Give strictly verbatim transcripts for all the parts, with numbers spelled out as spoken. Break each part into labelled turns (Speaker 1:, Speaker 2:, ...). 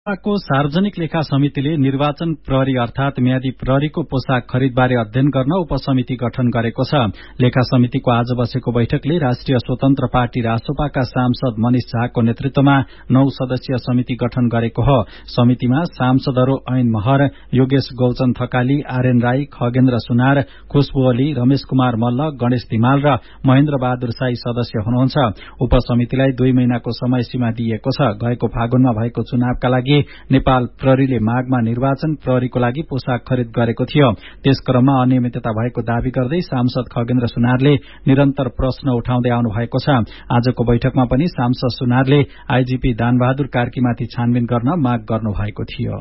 Speaker 1: को सार्वजनिक लेखा समितिले निर्वाचन प्रहरी अर्थात म्यादी प्रहरीको पोशाक खरिदबारे अध्ययन गर्न उपसमिति गठन गरेको छ। लेखा समितिको आज बसेको बैठकले राष्ट्रिय स्वतन्त्र पार्टी रासोपाका सांसद मनिष झाको नेतृत्वमा नौ सदस्यीय समिति गठन गरेको हो। समितिमा सांसदहरू ऐन महर, योगेश गौचन थकाली, आर्यन राई, खगेन्द्र सुनार, खुशबु ओली, रमेश कुमार मल्ल, गणेश धिमाल र महेन्द्र बहादुर साई सदस्य हुनुहुन्छ। उपसमितिलाई दुई महिनाको समय सीमा दिइएको छ। गएको फागुनमा भएको चुनावका लागि नेपाल प्रहरीले माघमा निर्वाचन प्रहरीको लागि पोशाक खरिद गरेको थियो। त्यस क्रममा अनियमितता भएको दावी गर्दै सांसद खगेन्द्र सुनारले निरन्तर प्रश्न उठाउँदै आउनु भएको छ। आजको बैठकमा पनि सांसद सुनारले आईजीपी दानबहादुर कार्कीमाथि छानबिन गर्न माग गर्नु भएको थियो।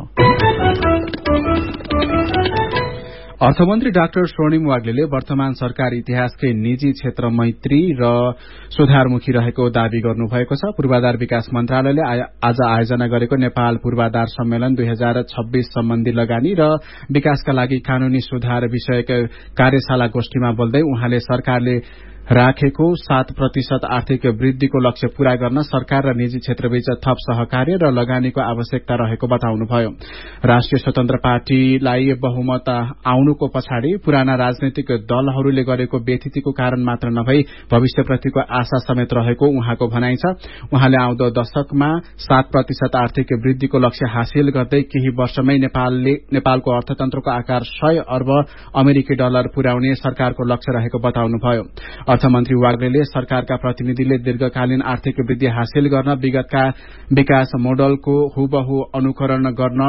Speaker 2: अर्थमन्त्री डाक्टर स्वर्णिम वाग्लेले वर्तमान सरकार इतिहासकै निजी क्षेत्र मैत्री र सुधारमुखी रहेको दावी गर्नुभएको छ। पूर्वाधार विकास मन्त्रालयले आज आयोजना गरेको नेपाल पूर्वाधार सम्मेलन दुई हजार छब्बीस सम्बन्धी लगानी र विकासका लागि कानूनी सुधार विषयक कार्यशाला गोष्ठीमा बोल्दै उहाँले सरकारले राखेको सात प्रतिशत आर्थिक वृद्धिको लक्ष्य पूरा गर्न सरकार र निजी क्षेत्रबीच थप सहकार्य र लगानीको आवश्यकता रहेको बताउनुभयो। राष्ट्रिय स्वतन्त्र पार्टीलाई बहुमत आउनुको पछाडि पुराना राजनैतिक दलहरूले गरेको व्यथितिको कारण मात्र नभई भविष्यप्रतिको आशा समेत रहेको उहाँको भनाइ छ। उहाँले आउँदो दशकमा सात प्रतिशत आर्थिक वृद्धिको लक्ष्य हासिल गर्दै केही वर्षमै नेपालले नेपालको अर्थतन्त्रको आकार सय अर्ब अमेरिकी डलर पुर्याउने सरकारको लक्ष्य रहेको बताउनुभयो। अर्थमन्त्री वाग्लेले सरकारका प्रतिनिधिले दीर्घकालीन आर्थिक वृद्धि हासिल गर्न विगतका विकास मोडलको हुबहु अनुकरण गर्न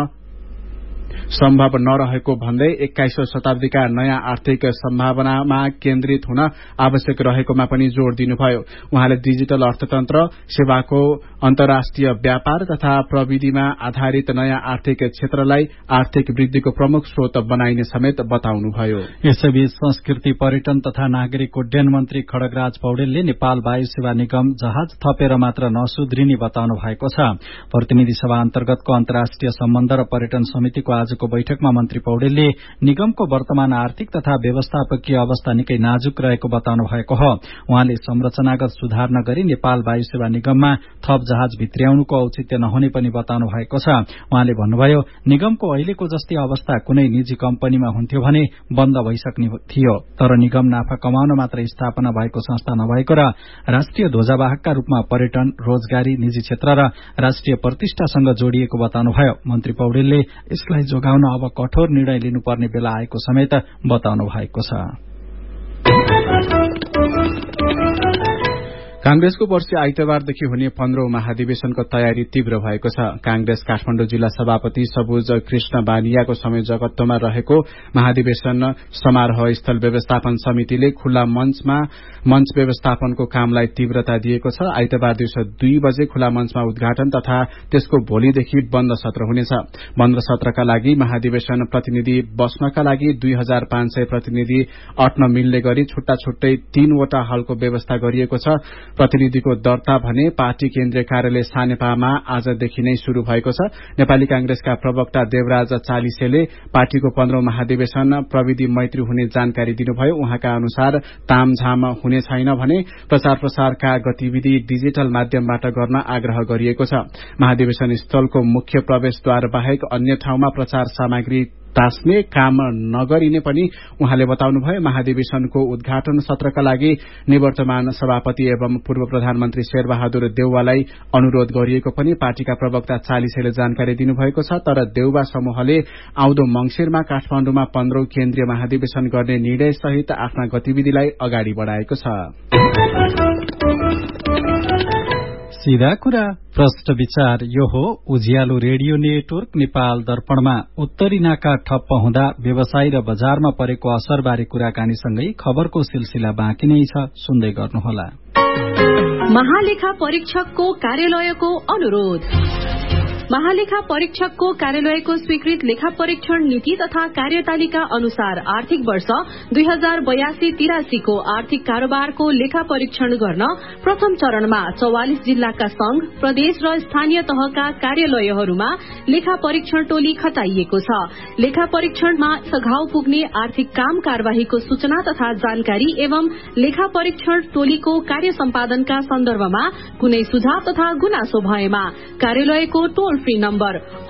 Speaker 2: सम्भव नरहेको भन्दै एक्काइसौं शताब्दीका नयाँ आर्थिक सम्भावनामा केन्द्रित हुन आवश्यक रहेकोमा पनि जोड़ दिनुभयो। उहाँले डिजिटल अर्थतन्त्र, सेवाको अन्तर्राष्ट्रिय व्यापार तथा प्रविधिमा आधारित नयाँ आर्थिक क्षेत्रलाई आर्थिक वृद्धिको प्रमुख स्रोत बनाइने समेत बताउनुभयो।
Speaker 1: यसैबीच संस्कृति, पर्यटन तथा नागरिक उड्डयन मन्त्री खड्गराज पौडेलले नेपाल वायु सेवा निगम जहाज थपेर मात्र नसुध्रिने बताउनु भएको छ। प्रतिनिधि सभा अन्तर्गतको अन्तर्राष्ट्रिय सम्बन्ध र पर्यटन समितिको आजको बैठकमा मन्त्री पौडेलले निगमको वर्तमान आर्थिक तथा व्यवस्थापकीय अवस्था निकै नाजुक रहेको बताउनु भएको हो। उहाँले संरचनागत सुधार नगरी नेपाल वायु सेवा निगममा थप जहाज भित्र्याउनुको औचित्य नहुने पनि बताउनु भएको छ। उहाँले भन्नुभयो, निगमको अहिलेको जस्तै अवस्था कुनै निजी कम्पनीमा हुन्थ्यो भने बन्द भइसक्ने थियो, तर निगम नाफा कमाउन मात्र स्थापना भएको संस्था नभएको र राष्ट्रिय ध्वजावाहकका रूपमा पर्यटन, रोजगारी, निजी क्षेत्र र राष्ट्रिय प्रतिष्ठासँग जोडिएको बताउनुभयो। मन्त्री पौडेलले यसलाई जोगाउन अब कठोर निर्णय लिनुपर्ने बेला आएको समेत बताउनु भएको छ।
Speaker 2: कांग्रेसको पर्सि आइतबारदेखि हुने पन्ध्रौं महाधिवेशनको तयारी तीव्र भएको छ। कांग्रेस काठमाडौँ जिल्ला सभापति सबुज कृष्ण बानियाको संयोजकत्वमा रहेको महाधिवेशन समारोह स्थल व्यवस्थापन समितिले खुल्ला मञ्चमा मञ्च व्यवस्थापनको कामलाई तीव्रता दिएको छ। आइतबार दिउँसो दुई बजे खुल्ला मञ्चमा उद्घाटन तथा त्यसको भोलिदेखि बन्द सत्र हुनेछ। बन्द सत्रका लागि महाधिवेशन प्रतिनिधि बस्नका लागि दुई हजार पाँच सय प्रतिनिधि अट्न मिल्ने गरी छुट्टा छुट्टै तीनवटा हलको व्यवस्था गरिएको छ। प्रतिनिधिको दर्ता भने पार्टी केन्द्रीय कार्यालय सानेपामा आजदेखि नै शुरू भएको छ। नेपाली कांग्रेसका प्रवक्ता देवराज चालिसेले पार्टीको पन्ध्रौं महाधिवेशन प्रविधि मैत्री हुने जानकारी दिनुभयो। उहाँका अनुसार तामझाम हुने छैन भने प्रचार प्रसारका गतिविधि डिजिटल माध्यमबाट गर्न आग्रह गरिएको छ। महाधिवेशन स्थलको मुख्य प्रवेशद्वार बाहेक अन्य ठाउँमा प्रचार सामग्री टास्ने काम नगरिने पनि उहाँले बताउनुभयो। महाधिवेशनको उद्घाटन सत्रका लागि निवर्तमान सभापति एवं पूर्व प्रधानमन्त्री शेरबहादुर देउवालाई अनुरोध गरिएको पनि पार्टीका प्रवक्ता चालिसेले जानकारी दिनुभएको छ। तर देउवा समूहले आउँदो मंगिरमा काठमाडौँमा पन्ध्रौं केन्द्रीय महाधिवेशन गर्ने निर्णय सहित आफ्ना गतिविधिलाई अगाडि बढ़ाएको छ।
Speaker 1: सीधा कुरा, प्रश्न विचार। यो हो उज्यालो रेडियो नेटवर्क नेपाल दर्पणमा उत्तरी नाका ठप्प हुँदा व्यवसाय र बजारमा परेको असरबारे कुराकानीसँगै खबरको सिलसिला बाँकी नै छ, सुन्दै गर्नुहोला।
Speaker 3: महालेखा परीक्षकको कार्यालयको अनुरोध। महालेखा परीक्षकको कार्यालयको स्वीकृत लेखा परीक्षण नीति तथा कार्यतालिका अनुसार आर्थिक वर्ष दुई हजार बयासी तिरासीको आर्थिक कारोबारको लेखा परीक्षण गर्न प्रथम चरणमा चौवालिस जिल्लाका संघ, प्रदेश र स्थानीय तहका कार्यालयहरूमा लेखा परीक्षण टोली खटाइएको छ। लेखा परीक्षणमा सघाउ पुग्ने आर्थिक काम कार्यवाहीको सूचना तथा जानकारी एवं लेखा परीक्षण टोलीको कार्य सम्पादनका सन्दर्भमा कुनै सुझाव तथा गुनासो भएमा कार्यालयको टोल फ्री नम्बर